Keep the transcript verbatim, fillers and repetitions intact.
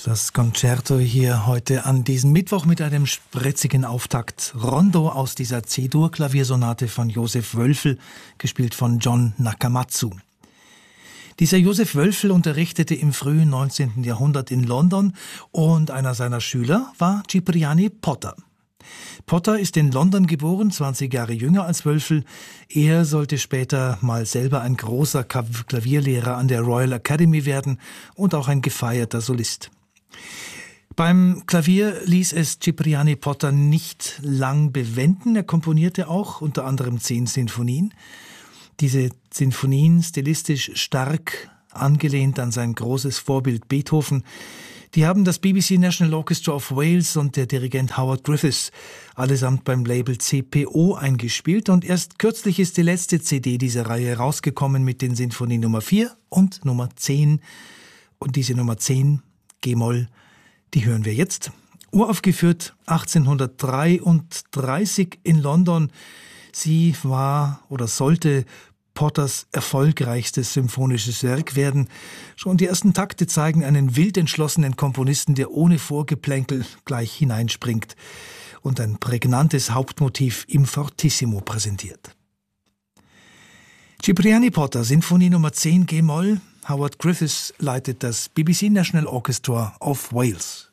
Das Concerto hier heute an diesem Mittwoch mit einem spritzigen Auftakt. Rondo aus dieser C-Dur-Klaviersonate von Josef Wölfel, gespielt von John Nakamatsu. Dieser Josef Wölfel unterrichtete im frühen neunzehnten Jahrhundert in London und einer seiner Schüler war Cipriani Potter. Potter ist in London geboren, zwanzig Jahre jünger als Wölfel. Er sollte später mal selber ein großer Klavierlehrer an der Royal Academy werden und auch ein gefeierter Solist. Beim Klavier ließ es Cipriani Potter nicht lang bewenden. Er komponierte auch unter anderem zehn Sinfonien. Diese Sinfonien, stilistisch stark angelehnt an sein großes Vorbild Beethoven, die haben das B B C National Orchestra of Wales und der Dirigent Howard Griffiths allesamt beim Label C P O eingespielt. Und erst kürzlich ist die letzte C D dieser Reihe rausgekommen mit den Sinfonien Nummer vier und Nummer zehn. Und diese Nummer zehn, G-Moll, die hören wir jetzt. Uraufgeführt achtzehnhundertdreiunddreißig in London. Sie war oder sollte Potters erfolgreichstes symphonisches Werk werden. Schon die ersten Takte zeigen einen wild entschlossenen Komponisten, der ohne Vorgeplänkel gleich hineinspringt und ein prägnantes Hauptmotiv im Fortissimo präsentiert. Cipriani Potter, Sinfonie Nummer zehn G-Moll. Howard Griffiths leitet das B B C National Orchestra of Wales.